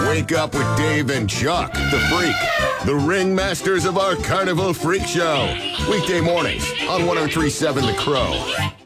Wake up with Dave and Chuck, the Freak, the ringmasters of our Carnival Freak Show. Weekday mornings on 103.7 The Crow.